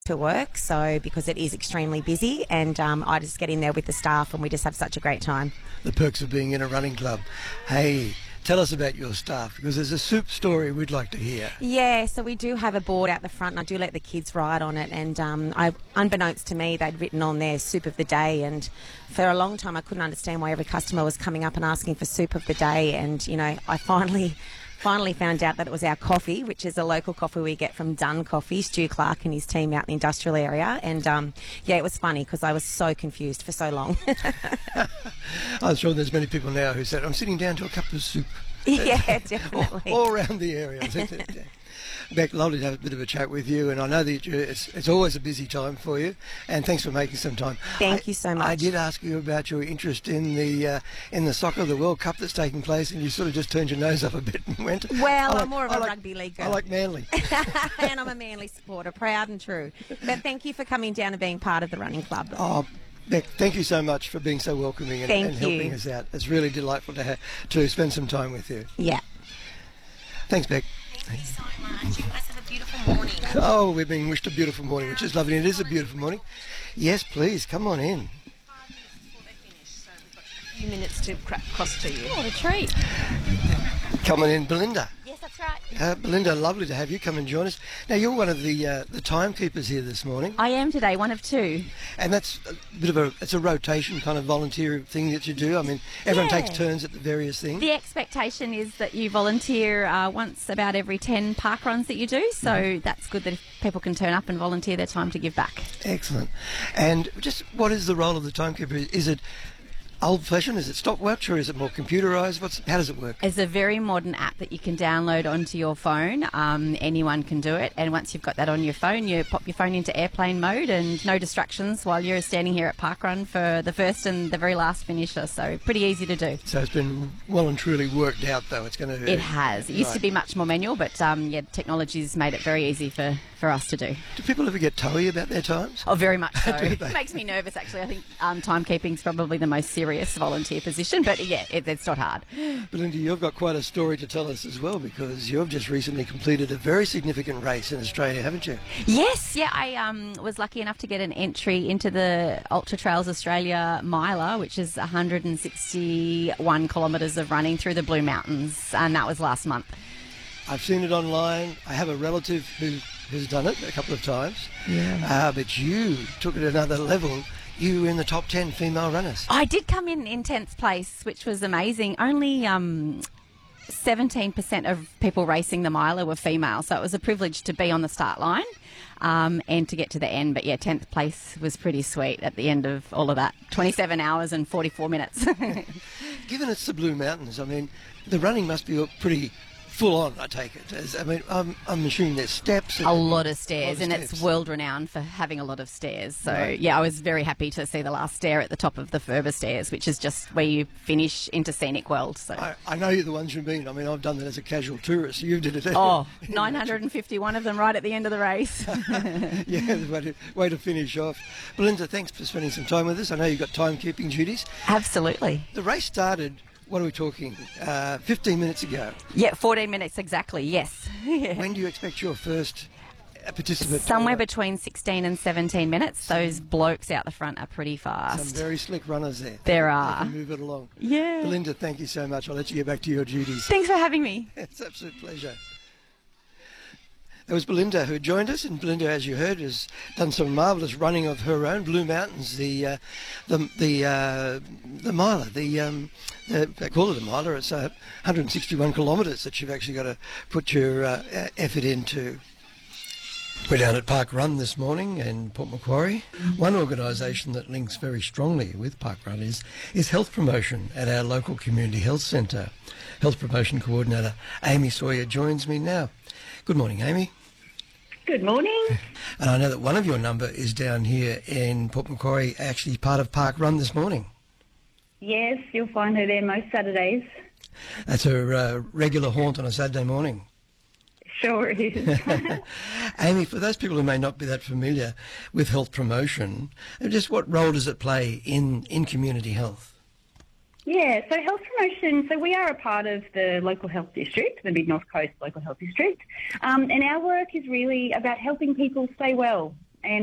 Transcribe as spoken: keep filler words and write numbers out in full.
to work, so because it is extremely busy, and um, I just get in there with the staff and we just have such a great time. The perks of being in a running club. Hey, tell us about your staff, because there's a soup story we'd like to hear. Yeah, so we do have a board out the front, and I do let the kids ride on it, and um, I, unbeknownst to me, they'd written on there soup of the day, and for a long time I couldn't understand why every customer was coming up and asking for soup of the day, and you know, I finally finally found out that it was our coffee, which is a local coffee we get from Dunn Coffee, Stu Clark and his team out in the industrial area, and um, yeah, it was funny because I was so confused for so long. I'm sure there's many people now who said, I'm sitting down to a cup of soup. Yeah, definitely. all, all around the area. Beck, lovely to have a bit of a chat with you, and I know that you, it's, it's always a busy time for you, and thanks for making some time. Thank I, you so much. I did ask you about your interest in the uh, in the soccer, the World Cup that's taking place, and you sort of just turned your nose up a bit and went, well, like, I'm more of I a like, rugby league girl. I like Manly. And I'm a Manly supporter, proud and true. But thank you for coming down and being part of the running club. Oh, Beck, thank you so much for being so welcoming and, and helping us out. It's really delightful to, ha- to spend some time with you. Yeah. Thanks, Beck. Thank you so much. You guys have a beautiful morning. Oh, we're being wished a beautiful morning, which is lovely. It is a beautiful morning. Yes, please, come on in. A few minutes to crack across to you. What a treat. Come on in, Belinda. Yes, that's right. Uh, Belinda, lovely to have you come and join us. Now, you're one of the uh, the timekeepers here this morning, I am today, one of two. and that's a bit of a it's a rotation kind of volunteer thing that you do. I mean, everyone Yeah. takes turns at the various things. The expectation is that you volunteer uh, once about every ten park runs that you do, so that's good that if people can turn up and volunteer their time to give back. Excellent. And just what is the role of the timekeeper? Is it old-fashioned? Is it stopwatch, or is it more computerised? What's how does it work? It's a very modern app that you can download onto your phone. Um, anyone can do it, and once you've got that on your phone, you pop your phone into airplane mode and no distractions while you're standing here at Parkrun for the first and the very last finisher, so pretty easy to do. So it's been well and truly worked out, though. It's going to. It has. It used to Right. be much more manual, but um, yeah, technology's made it very easy for, for us to do. Do people ever get toey about their times? Oh, very much so. Do they? It makes me nervous, actually. I think um, timekeeping's probably the most serious volunteer position, but yeah, it, it's not hard. Belinda, you've got quite a story to tell us as well, because you've just recently completed a very significant race in Australia, haven't you? Yes, yeah, I um, was lucky enough to get an entry into the Ultra Trails Australia Miler, which is one hundred sixty-one kilometres of running through the Blue Mountains, and that was last month. I've seen it online. I have a relative who who's done it a couple of times. Yeah. Uh, but you took it another level. You were in the top ten female runners. I did come in in tenth place, which was amazing. Only um, seventeen percent of people racing the miler were female, so it was a privilege to be on the start line um, and to get to the end. But yeah, tenth place was pretty sweet at the end of all of that. twenty-seven hours and forty-four minutes. Given it's the Blue Mountains, I mean, the running must be pretty full on, I take it. As, I mean, I'm, I'm assuming there's steps. And A lot of stairs, lot of and steps. it's world renowned for having a lot of stairs. So, Right. yeah, I was very happy to see the last stair at the top of the Furber stairs, which is just where you finish into Scenic World. So, I, I know you're the ones you mean. I mean, I've done that as a casual tourist. You did it. oh, nine hundred fifty-one of them right at the end of the race. Yeah, the way to, way to finish off. Belinda, thanks for spending some time with us. I know you've got timekeeping duties. Absolutely. The race started, what are we talking, uh, fifteen minutes ago. Yeah, fourteen minutes exactly, yes. Yeah. When do you expect your first uh, participant? to Somewhere run? between sixteen and seventeen minutes. Those blokes out the front are pretty Some fast. very slick runners there. There They are. can move it along. Yeah. Belinda, thank you so much. I'll let you get back to your duties. Thanks for having me. It's an absolute pleasure. It was Belinda who joined us, and Belinda, as you heard, has done some marvellous running of her own. Blue Mountains, the uh, the the uh, the miler, the, um, the they call it a miler. It's uh, one hundred sixty-one kilometres that you've actually got to put your uh, e- effort into. We're down at Park Run this morning in Port Macquarie. One organisation that links very strongly with Park Run is, is health promotion at our local community health centre. Health promotion coordinator Amy Sawyer joins me now. Good morning, Amy. Good morning. And I know that one of your number is down here in Port Macquarie, actually part of Park Run this morning. Yes, you'll find her there most Saturdays. That's her uh, regular haunt on a Saturday morning. Sure is. Amy, for those people who may not be that familiar with health promotion, just what role does it play in, in community health? Yeah, so health promotion, so we are a part of the local health district, the Mid North Coast Local Health District, um, and our work is really about helping people stay well.